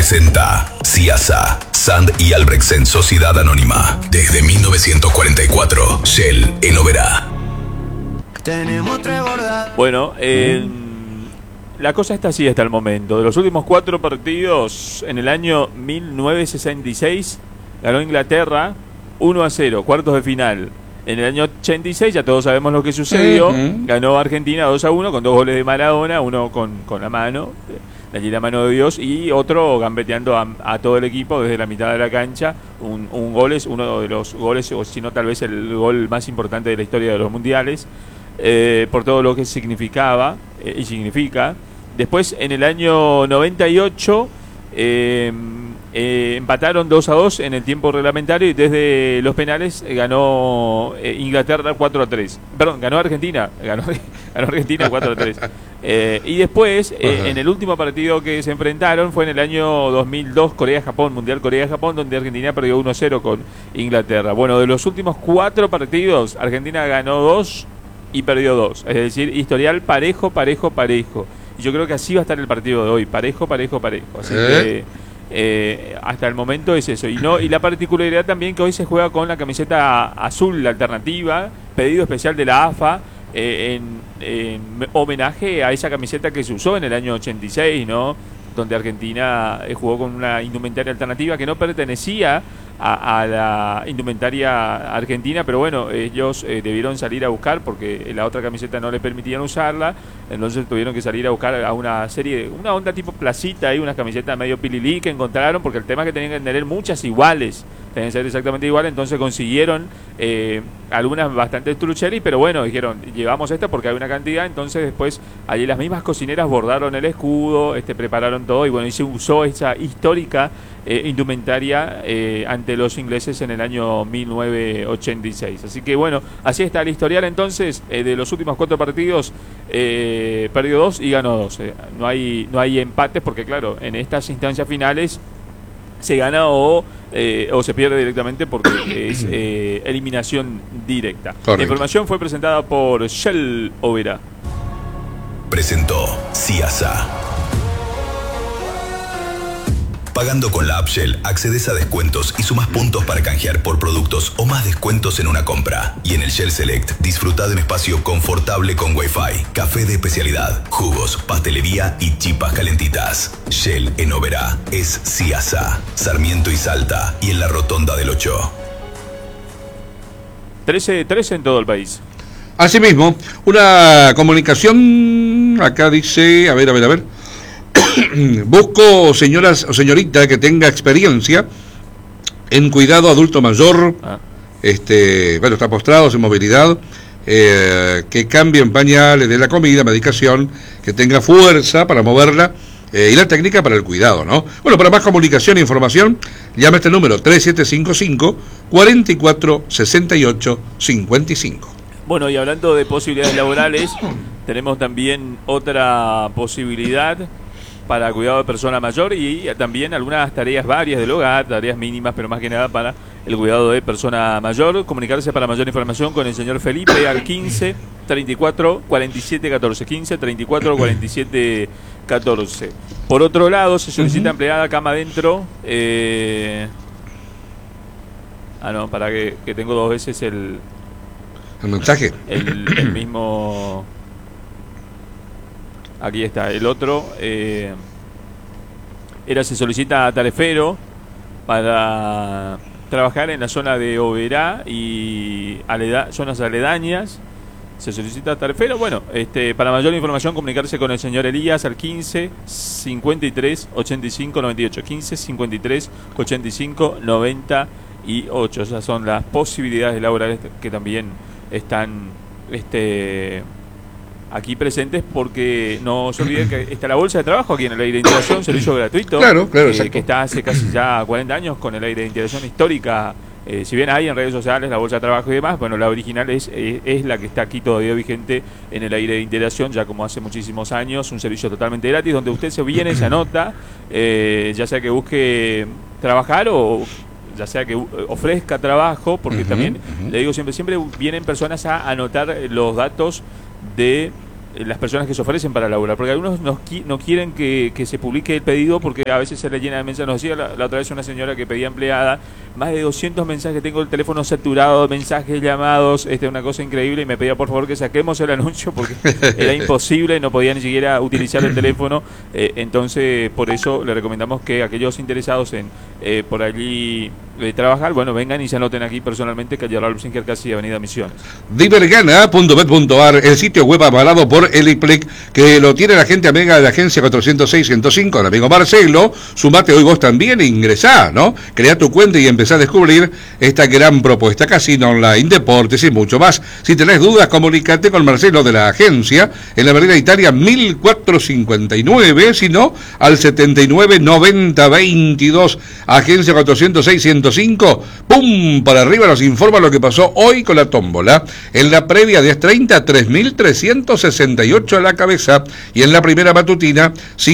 presenta Ciasa, Sand y Albrechtsen Sociedad Anónima. Desde 1944, Shell en Oberá. Bueno, la cosa está así hasta el momento. De los últimos 4 partidos, en el año 1966 ganó Inglaterra 1-0, cuartos de final. En el año 86, ya todos sabemos lo que sucedió, ganó Argentina 2-1 con 2 goles de Maradona, uno con la mano, allí la mano de Dios, y otro gambeteando a todo el equipo desde la mitad de la cancha. Un gol es uno de los goles, o si no tal vez el gol más importante de la historia de los mundiales, por todo lo que significaba y significa. Después, en el año 98, empataron 2-2 en el tiempo reglamentario y desde los penales ganó Inglaterra 4-3. Perdón, ganó Argentina. Ganó Argentina 4-3. Y después, en el último partido que se enfrentaron fue en el año 2002, Corea-Japón, Mundial Corea-Japón, donde Argentina perdió 1-0 con Inglaterra. Bueno, de los últimos 4 partidos, Argentina ganó 2 y perdió 2. Es decir, historial parejo. Y yo creo que así va a estar el partido de hoy, parejo. Así que hasta el momento es eso. Y la particularidad también que hoy se juega con la camiseta azul, la alternativa, pedido especial de la AFA, en homenaje a esa camiseta que se usó en el año 86, ¿no? Donde Argentina jugó con una indumentaria alternativa que no pertenecía a la indumentaria argentina, pero bueno, ellos debieron salir a buscar porque la otra camiseta no les permitían usarla, entonces tuvieron que salir a buscar a una serie, una onda tipo placita y unas camisetas medio pililí que encontraron, porque el tema es que tenían que tener muchas iguales, tenían que ser exactamente iguales, entonces consiguieron algunas bastante trucheris, pero bueno, dijeron, llevamos esta porque hay una cantidad, entonces después allí las mismas cocineras bordaron el escudo, prepararon todo y bueno, y se usó esa histórica indumentaria ante los ingleses en el año 1986. Así que bueno, así está el historial entonces, de los últimos 4 partidos, perdió 2 y ganó 2. No hay empates porque claro, en estas instancias finales se gana o se pierde directamente porque es eliminación directa. Correcto. La información fue presentada por Shell Oberá. Presentó Ciasa. Pagando con la app Shell, accedes a descuentos y sumas puntos para canjear por productos o más descuentos en una compra. Y en el Shell Select, disfruta de un espacio confortable con Wi-Fi, café de especialidad, jugos, pastelería y chipas calentitas. Shell en Oberá es Ciasa, Sarmiento y Salta y en la Rotonda del 8. 13 en todo el país. Asimismo, una comunicación, acá dice, a ver. Busco señoras o señorita que tenga experiencia en cuidado adulto mayor, está postrado, sin movilidad, que cambien pañales, de la comida, medicación, que tenga fuerza para moverla y la técnica para el cuidado, ¿no? Bueno, para más comunicación e información, llame este número 3755 44 68 55. Bueno, y hablando de posibilidades laborales, tenemos también otra posibilidad para cuidado de persona mayor y también algunas tareas varias del hogar, tareas mínimas, pero más que nada para el cuidado de persona mayor. Comunicarse para mayor información con el señor Felipe al 15 34 47 14, 15 34 47 14. Por otro lado, se solicita empleada cama adentro. Para que tengo 2 veces el mensaje. El mismo. Aquí está, el otro se solicita tarefero para trabajar en la zona de Oberá y zonas aledañas. Se solicita tarefero. Bueno, para mayor información comunicarse con el señor Elías al 15 53 85 98, 15 53 85 98. Esas son las posibilidades laborales que también están aquí presentes, porque no se olviden que está la bolsa de trabajo aquí en el aire de integración, servicio gratuito, claro, que está hace casi ya 40 años con el aire de integración histórica. Si bien hay en redes sociales la bolsa de trabajo y demás, bueno, la original es la que está aquí todavía vigente en el aire de integración, ya como hace muchísimos años, un servicio totalmente gratis donde usted se viene, se anota, ya sea que busque trabajar o ya sea que ofrezca trabajo, porque también le digo siempre vienen personas a anotar los datos de las personas que se ofrecen para laburar, porque algunos no quieren que se publique el pedido porque a veces se le llena de mensajes. Nos decía la otra vez una señora que pedía empleada, más de 200 mensajes, tengo el teléfono saturado, mensajes, llamados, una cosa increíble, y me pedía por favor que saquemos el anuncio porque era imposible, no podía ni siquiera utilizar el teléfono. Entonces por eso le recomendamos que aquellos interesados en por allí trabajar, bueno, vengan y se anoten aquí personalmente, calle Raúl Sinker, casi Avenida Misiones. Divergana.bet.ar, el sitio web avalado por el IPLEC, que lo tiene la gente amiga de la agencia 406-105, el amigo Marcelo. Sumate hoy vos también e ingresá, ¿no? Crea tu cuenta y empezá a descubrir esta gran propuesta: casino online, deportes y mucho más. Si tenés dudas, comunícate con Marcelo de la agencia en la Avenida Italia 1459, sino al 799022, agencia 406-105. ¡Pum! Para arriba nos informa lo que pasó hoy con la tómbola. En la previa 10:30, 3.368 a la cabeza, y en la primera matutina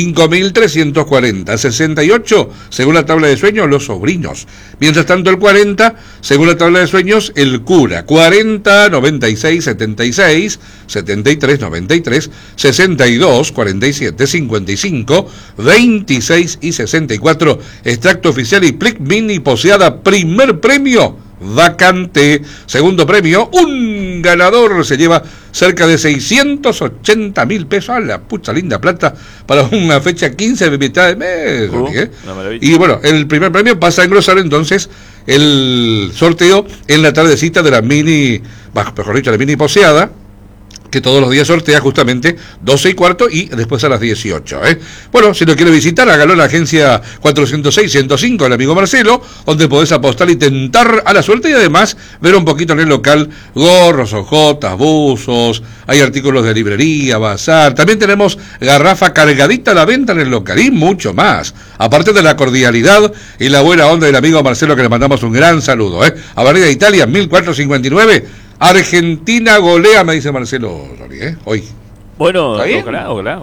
5.340, 68 según la tabla de sueños los sobrinos. Mientras tanto el 40 según la tabla de sueños el cura. 40, 96, 76, 73, 93, 62, 47, 55, 26 y 64. Extracto oficial y plic mini poseada. Primer premio vacante. Segundo premio, un ganador se lleva cerca de 680.000 pesos. A la pucha linda plata para una fecha 15 de mitad de mes. Y bueno, el primer premio pasa a engrosar entonces el sorteo en la tardecita de la mini, mejor dicho, la mini poseada, que todos los días sortea justamente 12:15 y después a las 18. Bueno, si lo quiere visitar, hágalo en la agencia 406-105, el amigo Marcelo, donde podés apostar y tentar a la suerte, y además ver un poquito en el local gorros, hojotas, buzos, hay artículos de librería, bazar, también tenemos garrafa cargadita a la venta en el local y mucho más. Aparte de la cordialidad y la buena onda del amigo Marcelo, que le mandamos un gran saludo. Avenida Italia 1459. Argentina golea, me dice Marcelo hoy. Bueno, ojalá.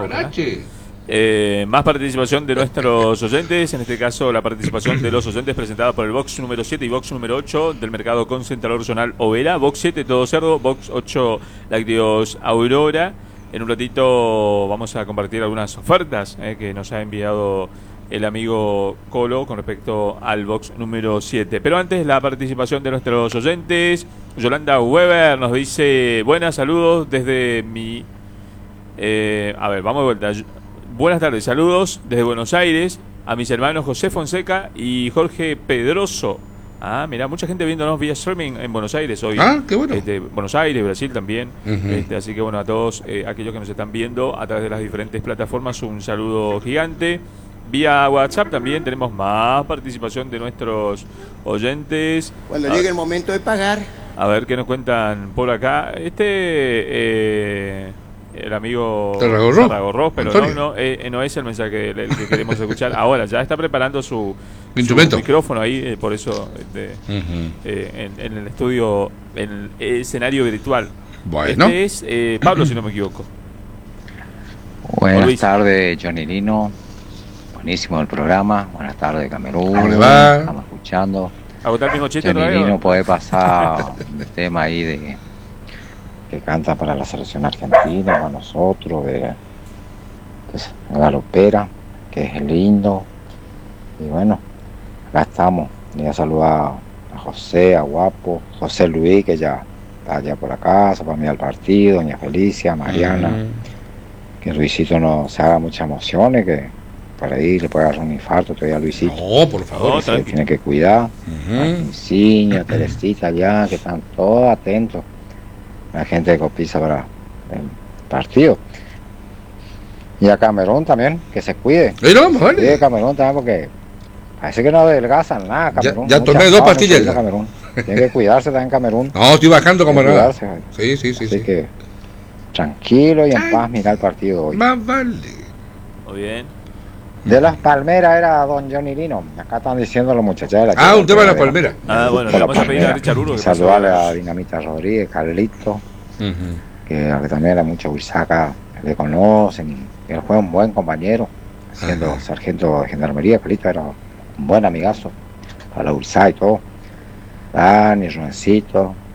Más participación de nuestros oyentes, en este caso la participación de los oyentes presentada por el box número 7 y box número 8 del mercado concentrador zonal Overa. Box 7 todo cerdo, box 8 lácteos Aurora. En un ratito vamos a compartir algunas ofertas que nos ha enviado el amigo Colo con respecto al box número 7. Pero antes, la participación de nuestros oyentes. Yolanda Weber nos dice: buenas, saludos desde mi... a ver, vamos de vuelta. Buenas tardes, saludos desde Buenos Aires a mis hermanos José Fonseca y Jorge Pedroso. Mirá, mucha gente viéndonos vía streaming en Buenos Aires hoy. Qué bueno. Buenos Aires, Brasil también. Así que bueno, a todos aquellos que nos están viendo a través de las diferentes plataformas, un saludo gigante. Vía WhatsApp también tenemos más participación de nuestros oyentes. Cuando llegue el momento de pagar. A ver qué nos cuentan por acá. El amigo Tarragorros, pero no es el mensaje el que queremos escuchar. Ahora ya está preparando su micrófono ahí, por eso en el estudio, en el escenario virtual. Bueno. Es Pablo, si no me equivoco. Buenas tardes, Johnny Lino. Buenísimo el programa. Buenas tardes, Camerún. ¿Cómo le va? Estamos escuchando. ¿Agotar mis 80 Johnny todavía? Lino puede pasar el tema ahí de que canta para la selección argentina, para nosotros, de Galopera, que es lindo. Y bueno, acá estamos. Voy a saludar a José, a Guapo, José Luis, que ya está allá por la casa, para mí al partido, doña Felicia, Mariana. Que Luisito no se haga muchas emociones, que para ahí le puede dar un infarto todavía a Luisito. No, por favor. Se tiene que cuidar. Martincillo, Teresita allá, que están todos atentos. La gente de Copiza para el partido. Y a Camerún también, que se cuide. Vale. Camerún también, porque parece que no adelgazan nada. Camerún, ya tomé 2 pastillas. Camerún. Tiene que cuidarse también Camerún. No, estoy bajando como nada. Sí. Así que tranquilo y en paz mirar el partido hoy. Más vale. Muy bien. De las palmeras era don Johnny Lino. Acá están diciendo los muchachos de la un tema de las palmeras. Bueno, le vamos a pedir a Richard Uro. Saludarle a Dinamita Rodríguez, Carlito, que también era mucho Huizaca, le conocen. Él fue un buen compañero, siendo sargento de gendarmería. Carlito era un buen amigazo para la Huizaca y todo. Dani, Ruencito,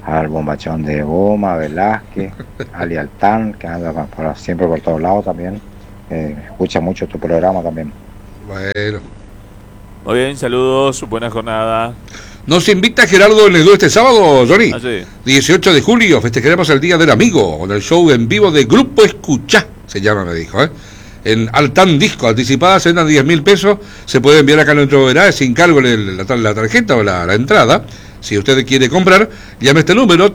al bombachón de Goma, Velázquez, Ali Altán, que anda siempre por todos lados también. Escucha mucho tu programa también. Bueno. Muy bien, saludos, buena jornada. Nos invita Gerardo Ledú este sábado, Johnny. Ah, sí. 18 de julio, festejaremos el Día del Amigo, con el show en vivo de Grupo Escuchá, se llama, me dijo, en Altán Disco, anticipada, se dan 10.000 pesos, se puede enviar acá a nuestro verá, sin cargo la tarjeta o la entrada. Si usted quiere comprar, llame a este número,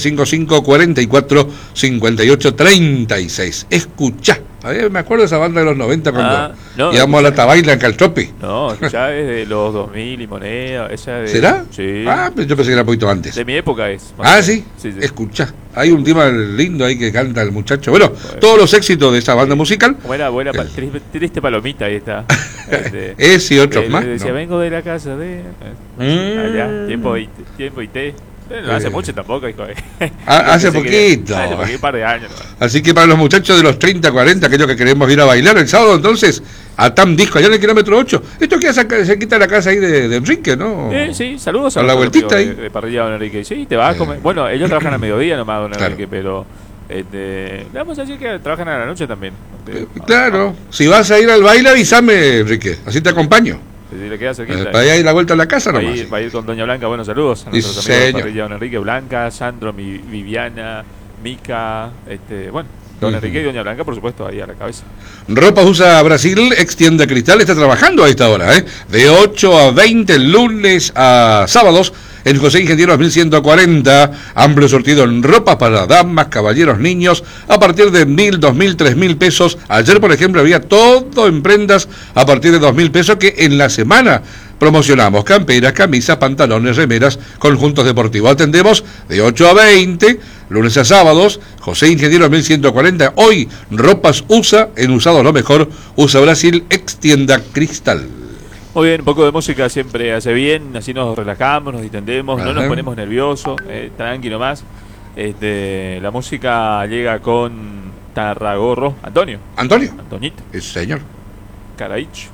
3755-445836. Escuchá. Me acuerdo de esa banda de los 90 cuando íbamos a la Tabaila en Caltropi. No, Escuchá es de los 2000 y moneda. ¿Será? Sí. Pues yo pensé que era un poquito antes. De mi época es. ¿Sí? Sí. Escuchá. Hay un tema lindo ahí que canta el muchacho. Bueno, todos los éxitos de esa banda musical. Buena, triste palomita, ahí está. Ese y otros más. Decía, vengo de la casa de... allá, tiempo y té. No hace mucho tampoco, hijo. Hace poquito. Hace un par de años. Así que para los muchachos de los 30, 40, aquellos que queremos ir a bailar el sábado, entonces, a Tam Disco, allá en el kilómetro 8. Esto queda se quita la casa ahí de Enrique, ¿no? Sí, saludos a la vueltita ahí. De parrilla, don Enrique. Sí, te vas a comer. Bueno, ellos trabajan a mediodía nomás, don Enrique, pero... vamos a decir que trabajan a la noche también. Claro, si vas a ir al baile, avísame, Enrique, así te acompaño. Si le queda cerquita. Para ir a la vuelta a la casa nomás. Va a ir con Doña Blanca, buenos saludos a nuestros amigos de parrilla, don Enrique, Blanca, Sandro, Viviana, Mica, don Enrique y Doña Blanca, por supuesto, ahí a la cabeza. Ropas USA Brasil, ex tienda Cristal, está trabajando a esta hora, de 8 a 20, lunes a sábados, en José Ingeniero 2140, amplio sortido en ropa para damas, caballeros, niños, a partir de 1.000, 2.000, 3.000 pesos. Ayer, por ejemplo, había todo en prendas a partir de 2.000 pesos que en la semana promocionamos camperas, camisas, pantalones, remeras, conjuntos deportivos. Atendemos de 8 a 20, lunes a sábados, José Ingeniero 1140. Hoy, ropas USA, en usados lo mejor, USA Brasil, ex tienda Cristal. Muy bien, un poco de música siempre hace bien, así nos relajamos, nos distendemos, no nos ponemos nerviosos, tranqui nomás. La música llega con Tarragorro. Antoñito. Sí, señor. Caraicho.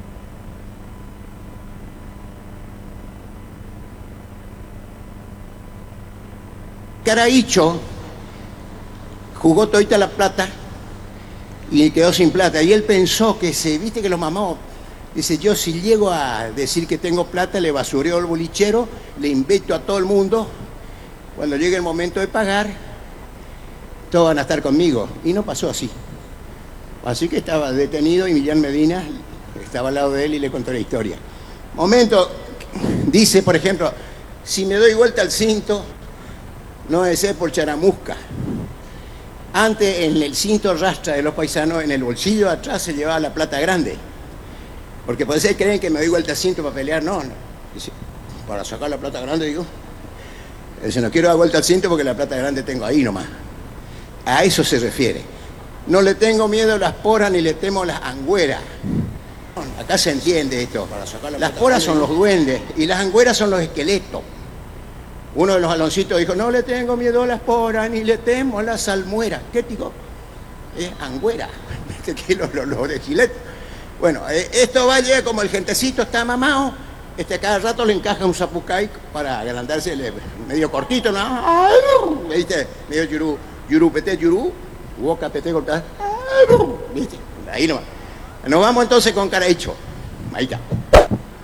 Caraicho jugó todita la plata y quedó sin plata. Y él pensó que viste que los mamás... Dice, yo si llego a decir que tengo plata, le basureo el bolichero, le invito a todo el mundo. Cuando llegue el momento de pagar, todos van a estar conmigo. Y no pasó así. Así que estaba detenido y Millán Medina estaba al lado de él y le contó la historia. Momento, dice, por ejemplo, si me doy vuelta al cinto, no debe ser por charamusca. Antes, en el cinto rastra de los paisanos, en el bolsillo de atrás se llevaba la plata grande. Porque puede ser creen que me doy vuelta al cinto para pelear, no. Dice, para sacar la plata grande, digo. Dice, no quiero dar vuelta al cinto porque la plata grande tengo ahí nomás. A eso se refiere. No le tengo miedo a las poras ni le temo a las angüeras. Acá se entiende esto. Las poras son los duendes y las angüeras son los esqueletos. Uno de los aloncitos dijo, no le tengo miedo a las poras ni le temo a las almueras. ¿Qué digo? Es angüera. Que los de Gilet. Bueno, esto vaya como el gentecito está mamado, cada rato le encaja un zapucay para agrandarse medio cortito, ¿no? ¿Viste? Medio yurú, pete, yurú, boca, pete, cortada. ¿Viste? Ahí nomás. Nos vamos entonces con Caraicho. Ahí está.